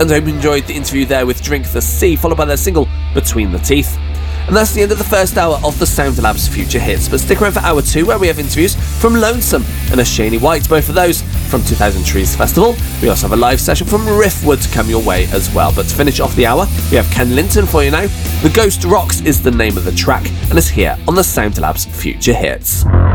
And I hope you enjoyed the interview there with Drink the Sea, followed by their single Between the Teeth. And that's the end of the first hour of the Sound Labs Future Hits, but stick around for hour 2 where we have interviews from Lonesome and Ashani White, both of those from 2000 Trees Festival. We also have a live session from Riffwood to come your way as well. But to finish off the hour, we have Ken Linton for you now. The Ghost Rocks is the name of the track and is here on the Sound Labs Future Hits.